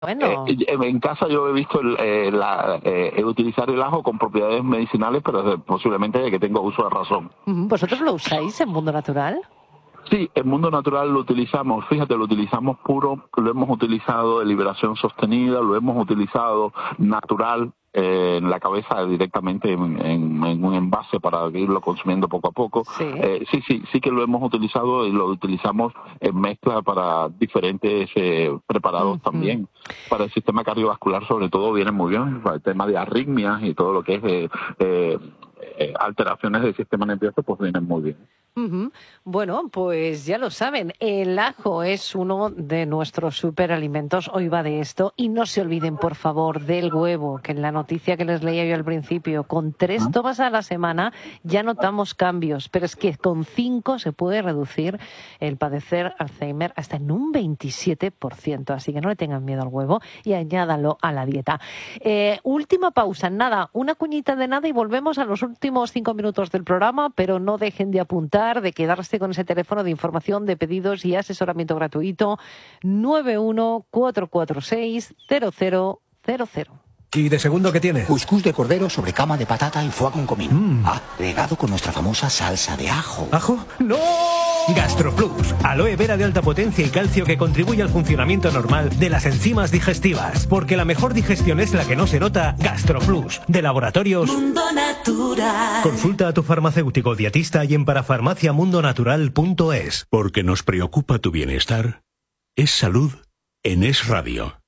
Bueno. En casa yo he visto utilizar el ajo con propiedades medicinales, pero posiblemente de que tenga uso de razón. ¿Vosotros lo usáis en Mundo Natural? Sí, en Mundo Natural lo utilizamos, fíjate, lo utilizamos puro, lo hemos utilizado de liberación sostenida, lo hemos utilizado natural, en la cabeza directamente en un envase para irlo consumiendo poco a poco. Sí que lo hemos utilizado y lo utilizamos en mezcla para diferentes preparados también. Para el sistema cardiovascular sobre todo viene muy bien, para el tema de arritmias y todo lo que es alteraciones del sistema nervioso, pues vienen muy bien. Bueno, pues ya lo saben, el ajo es uno de nuestros superalimentos. Hoy va de esto. Y no se olviden, por favor, del huevo, que en la noticia que les leía yo al principio, con 3 tomas a la semana ya notamos cambios, pero es que con 5 se puede reducir el padecer Alzheimer hasta en un 27%. Así que no le tengan miedo al huevo y añádanlo a la dieta. Última pausa, nada, una cuñita de nada y volvemos a los últimos 5 minutos del programa, pero no dejen de apuntar, de quedarse con ese teléfono de información, de pedidos y asesoramiento gratuito 914460000. ¿Y de segundo qué tiene? Cuscús de cordero sobre cama de patata y foie con comino. Regado con nuestra famosa salsa de ajo. ¿Ajo? ¡No! GastroPlus, aloe vera de alta potencia y calcio que contribuye al funcionamiento normal de las enzimas digestivas. Porque la mejor digestión es la que no se nota. GastroPlus, de Laboratorios Mundo Natural. Consulta a tu farmacéutico dietista y en parafarmaciamundonatural.es. Porque nos preocupa tu bienestar. Es salud en Es Radio.